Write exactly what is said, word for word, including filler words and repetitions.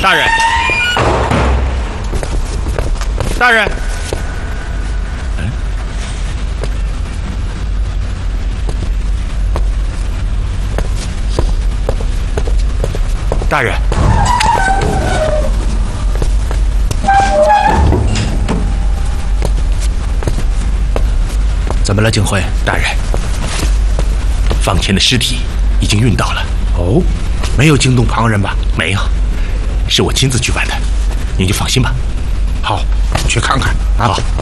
大人，大人，嗯，大人， 怎么了，景辉？ 大人，方谦的尸体已经运到了。 哦，没有惊动旁人吧？ 没有，是我亲自去办的，您就放心吧。 好，去看看啊。 好。